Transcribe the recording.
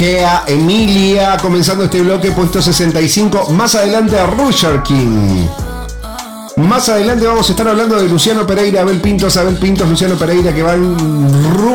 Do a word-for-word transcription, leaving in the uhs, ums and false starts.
Gea, Emilia, comenzando este bloque, puesto sesenta y cinco. Más adelante a Roger King. Más adelante vamos a estar hablando de Luciano Pereira, Abel Pintos, Abel Pintos, Luciano Pereira, que van